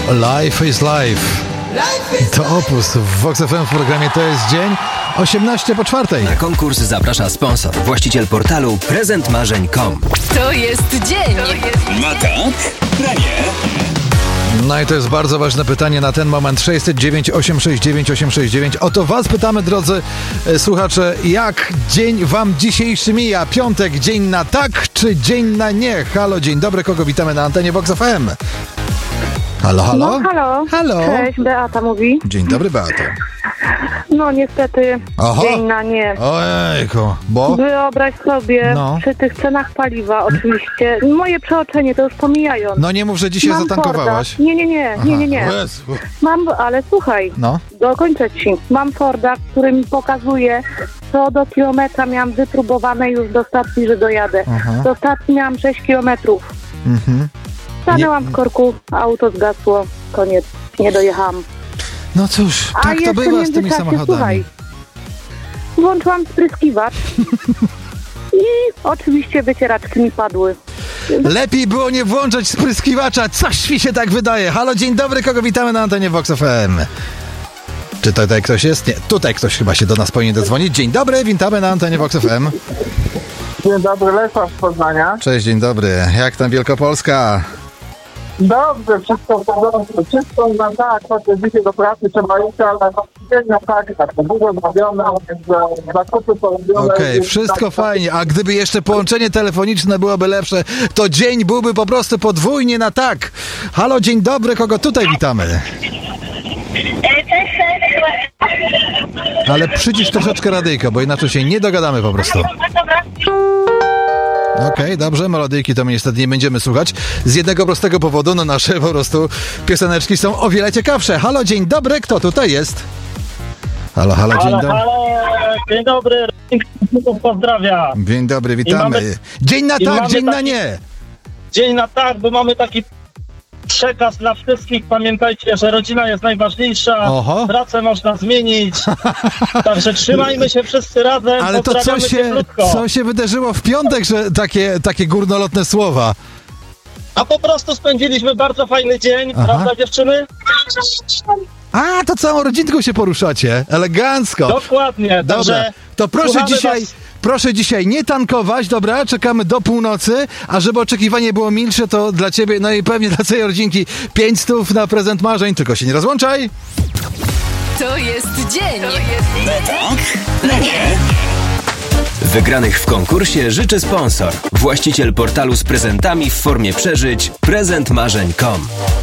Life is Life. To Opus w Vox FM w programie To jest dzień 18:04. Na konkurs zaprasza sponsor, właściciel portalu prezentmarzeń.com. To jest dzień. Ma tak? Nie. No i to jest bardzo ważne pytanie na ten moment. 609 869 869. Oto was pytamy, drodzy słuchacze, jak dzień wam dzisiejszy mija? Piątek, dzień na tak czy dzień na nie? Halo, dzień dobry, kogo witamy na antenie Vox FM? Halo, halo? No, halo. Halo. Cześć, Beata mówi. Dzień dobry, Beato. No niestety dzień na nie. Ojejku, bo? Wyobraź sobie, No. przy tych cenach paliwa oczywiście, moje przeoczenie to już pomijając. No nie mów, że dzisiaj Mam zatankowałaś. Forda. Nie. O Jezu. Mam, ale słuchaj, No. dokończę ci. Mam Forda, który mi pokazuje, co do kilometra miałam wypróbowane już do stacji, że dojadę. Aha. Do stacji miałam 6 kilometrów. Mhm. Stanęłam w korku, auto zgasło, koniec, nie dojechałam. No cóż, A tak to jeszcze bywa w z tymi międzyczasie, samochodami. słuchaj, włączyłam spryskiwacz i oczywiście wycieraczki mi padły. Lepiej było nie włączać spryskiwacza, coś mi się tak wydaje. Halo, dzień dobry, kogo witamy na antenie Vox FM? Czy tutaj ktoś jest? Nie, tutaj ktoś chyba się do nas powinien dodzwonić. Dzień dobry, witamy na antenie Vox FM. Dzień dobry, Lesław z Poznania. Cześć, dzień dobry. Jak tam Wielkopolska? Dobrze, wszystko w porządku. Wszystko na tak, choć dzisiaj do pracy trzeba iść, ale dzień na tak, to dużo zrobione, więc zakupy porobione. Okej, wszystko fajnie. A gdyby jeszcze połączenie telefoniczne byłoby lepsze, to dzień byłby po prostu podwójnie na tak. Halo, dzień dobry, kogo tutaj witamy? Ale przycisz troszeczkę radyjko, bo inaczej się nie dogadamy po prostu. Okej, dobrze, melodyjki to my niestety nie będziemy słuchać. Z jednego prostego powodu, no nasze po prostu pioseneczki są o wiele ciekawsze. Halo, dzień dobry, kto tutaj jest? Halo, dzień dobry. Dzień dobry, pozdrawia. Dzień dobry, witamy. Dzień na tak, dzień na nie. Dzień na tak, bo mamy taki przekaz dla wszystkich. Pamiętajcie, że rodzina jest najważniejsza. Oho. Pracę można zmienić. Także trzymajmy się wszyscy razem. Ale to co się wydarzyło w piątek, że takie górnolotne słowa? A po prostu spędziliśmy bardzo fajny dzień, Aha. prawda dziewczyny? A, to całą rodzinką się poruszacie. Elegancko. Dokładnie. Dobra, Także to słuchamy proszę dzisiaj nie tankować, dobra? Czekamy do północy, a żeby oczekiwanie było milsze, to dla ciebie, no i pewnie dla całej rodzinki 500 na prezent marzeń, tylko się nie rozłączaj. To jest dzień. Tak? Nie. Wygranych w konkursie życzy sponsor, właściciel portalu z prezentami w formie przeżyć prezentmarzeń.com.